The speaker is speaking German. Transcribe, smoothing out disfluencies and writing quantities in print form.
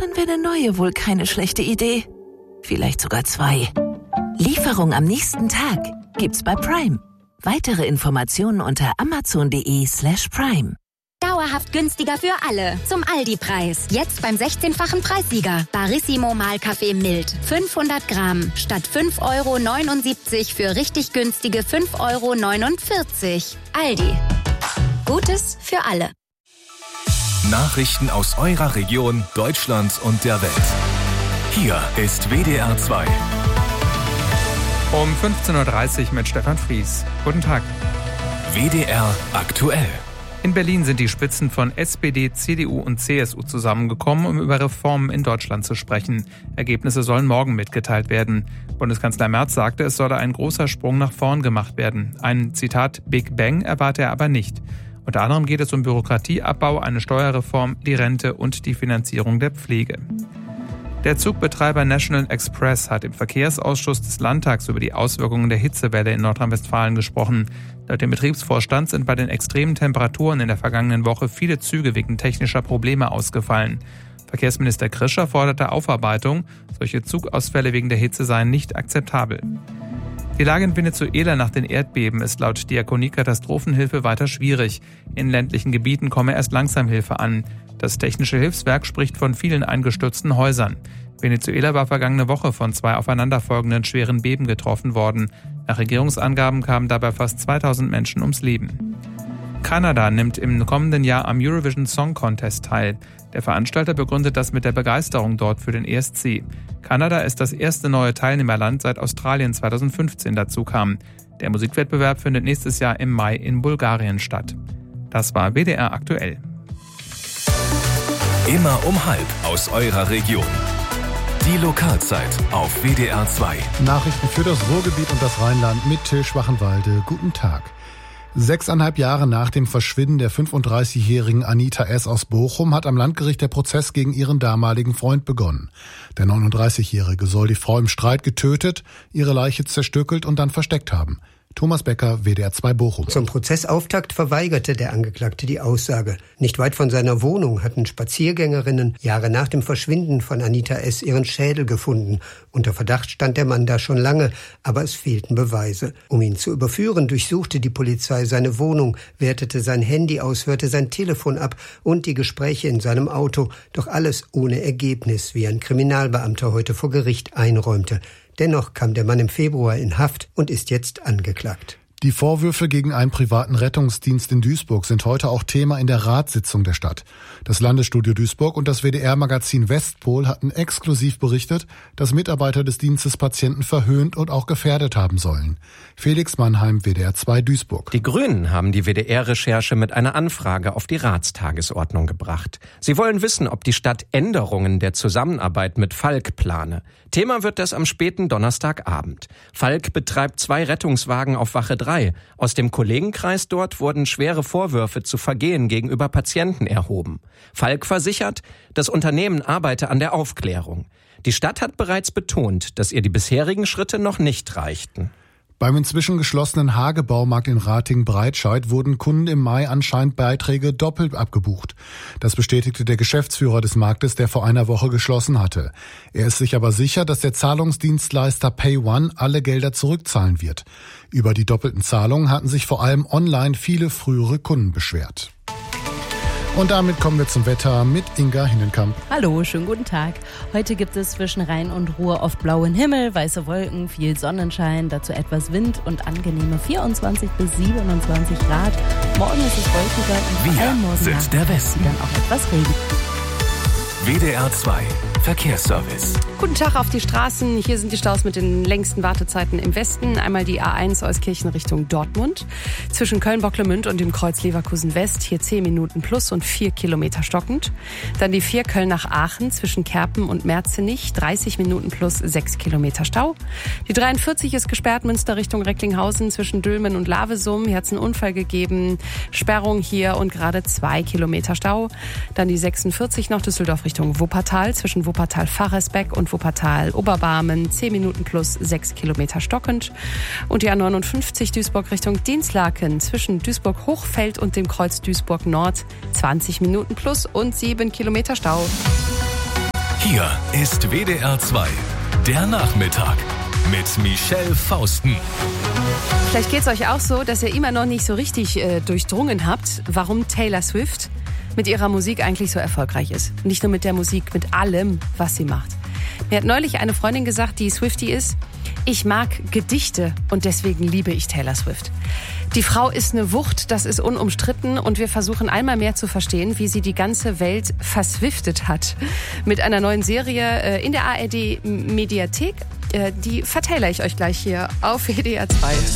dann wäre eine neue wohl keine schlechte Idee. Vielleicht sogar 2. Lieferung am nächsten Tag gibt's bei Prime. Weitere Informationen unter amazon.de/prime. Dauerhaft günstiger für alle. Zum Aldi-Preis. Jetzt beim 16-fachen Preissieger. Barissimo Mahlkaffee mild. 500 Gramm. Statt 5,79 € für richtig günstige 5,49 €. Aldi. Gutes für alle. Nachrichten aus eurer Region, Deutschland und der Welt. Hier ist WDR 2. Um 15:30 Uhr mit Stefan Fries. Guten Tag. WDR aktuell. In Berlin sind die Spitzen von SPD, CDU und CSU zusammengekommen, um über Reformen in Deutschland zu sprechen. Ergebnisse sollen morgen mitgeteilt werden. Bundeskanzler Merz sagte, es solle ein großer Sprung nach vorn gemacht werden. Ein, Zitat, Big Bang erwarte er aber nicht. Unter anderem geht es um Bürokratieabbau, eine Steuerreform, die Rente und die Finanzierung der Pflege. Der Zugbetreiber National Express hat im Verkehrsausschuss des Landtags über die Auswirkungen der Hitzewelle in Nordrhein-Westfalen gesprochen. Laut dem Betriebsvorstand sind bei den extremen Temperaturen in der vergangenen Woche viele Züge wegen technischer Probleme ausgefallen. Verkehrsminister Krischer forderte Aufarbeitung. Solche Zugausfälle wegen der Hitze seien nicht akzeptabel. Die Lage in Venezuela nach den Erdbeben ist laut Diakonie Katastrophenhilfe weiter schwierig. In ländlichen Gebieten komme erst langsam Hilfe an. Das Technische Hilfswerk spricht von vielen eingestürzten Häusern. Venezuela war vergangene Woche von 2 aufeinanderfolgenden schweren Beben getroffen worden. Nach Regierungsangaben kamen dabei fast 2000 Menschen ums Leben. Kanada nimmt im kommenden Jahr am Eurovision Song Contest teil. Der Veranstalter begründet das mit der Begeisterung dort für den ESC. Kanada ist das erste neue Teilnehmerland, seit Australien 2015 dazu kam. Der Musikwettbewerb findet nächstes Jahr im Mai in Bulgarien statt. Das war WDR aktuell. Immer um 12:30 aus eurer Region. Die Lokalzeit auf WDR 2. Nachrichten für das Ruhrgebiet und das Rheinland mit Till Schwachenwalde. Guten Tag. 6,5 Jahre nach dem Verschwinden der 35-jährigen Anita S. aus Bochum hat am Landgericht der Prozess gegen ihren damaligen Freund begonnen. Der 39-Jährige soll die Frau im Streit getötet, ihre Leiche zerstückelt und dann versteckt haben. Thomas Becker, WDR 2 Bochum. Zum Prozessauftakt verweigerte der Angeklagte die Aussage. Nicht weit von seiner Wohnung hatten Spaziergängerinnen Jahre nach dem Verschwinden von Anita S. ihren Schädel gefunden. Unter Verdacht stand der Mann da schon lange, aber es fehlten Beweise. Um ihn zu überführen, durchsuchte die Polizei seine Wohnung, wertete sein Handy aus, hörte sein Telefon ab und die Gespräche in seinem Auto. Doch alles ohne Ergebnis, wie ein Kriminalbeamter heute vor Gericht einräumte. Dennoch kam der Mann im Februar in Haft und ist jetzt angeklagt. Die Vorwürfe gegen einen privaten Rettungsdienst in Duisburg sind heute auch Thema in der Ratssitzung der Stadt. Das Landesstudio Duisburg und das WDR-Magazin Westpol hatten exklusiv berichtet, dass Mitarbeiter des Dienstes Patienten verhöhnt und auch gefährdet haben sollen. Felix Mannheim, WDR 2 Duisburg. Die Grünen haben die WDR-Recherche mit einer Anfrage auf die Ratstagesordnung gebracht. Sie wollen wissen, ob die Stadt Änderungen der Zusammenarbeit mit Falk plane. Thema wird das am späten Donnerstagabend. Falk betreibt 2 Rettungswagen auf Wache 3. Aus dem Kollegenkreis dort wurden schwere Vorwürfe zu Vergehen gegenüber Patienten erhoben. Falk versichert, das Unternehmen arbeite an der Aufklärung. Die Stadt hat bereits betont, dass ihr die bisherigen Schritte noch nicht reichten. Beim inzwischen geschlossenen Hagebaumarkt in Ratingen-Breitscheid wurden Kunden im Mai anscheinend Beiträge doppelt abgebucht. Das bestätigte der Geschäftsführer des Marktes, der vor einer Woche geschlossen hatte. Er ist sich aber sicher, dass der Zahlungsdienstleister PayOne alle Gelder zurückzahlen wird. Über die doppelten Zahlungen hatten sich vor allem online viele frühere Kunden beschwert. Und damit kommen wir zum Wetter mit Inga Hinnenkamp. Hallo, schönen guten Tag. Heute gibt es zwischen Rhein und Ruhr oft blauen Himmel, weiße Wolken, viel Sonnenschein, dazu etwas Wind und angenehme 24 bis 27 Grad. Morgen ist es wolkiger und vor allem morgen sind der Westen. dann auch etwas Regen. WDR 2 Verkehrsservice. Guten Tag auf die Straßen. Hier sind die Staus mit den längsten Wartezeiten im Westen. Einmal die A1 Euskirchen Richtung Dortmund. Zwischen Köln-Bocklemünd und dem Kreuz Leverkusen West. Hier 10 Minuten plus und 4 Kilometer stockend. Dann die 4 Köln nach Aachen zwischen Kerpen und Merzenich. 30 Minuten plus 6 Kilometer Stau. Die 43 ist gesperrt Münster Richtung Recklinghausen zwischen Dülmen und Lavesum. Hier hat es einen Unfall gegeben. Sperrung hier und gerade 2 Kilometer Stau. Dann die 46 nach Düsseldorf Richtung Wuppertal zwischen Wuppertal-Faresbeck und Wuppertal-Oberbarmen, 10 Minuten plus 6 Kilometer stockend. Und die A59 Duisburg Richtung Dinslaken zwischen Duisburg-Hochfeld und dem Kreuz Duisburg Nord, 20 Minuten plus und 7 Kilometer Stau. Hier ist WDR 2, der Nachmittag mit Michelle Fausten. Vielleicht geht es euch auch so, dass ihr immer noch nicht so richtig durchdrungen habt, warum Taylor Swift mit ihrer Musik eigentlich so erfolgreich ist. Nicht nur mit der Musik, mit allem, was sie macht. Mir hat neulich eine Freundin gesagt, die Swiftie ist: Ich mag Gedichte und deswegen liebe ich Taylor Swift. Die Frau ist eine Wucht, das ist unumstritten, und wir versuchen einmal mehr zu verstehen, wie sie die ganze Welt verswiftet hat. Mit einer neuen Serie in der ARD Mediathek. Die verteile ich euch gleich hier auf WDR 2.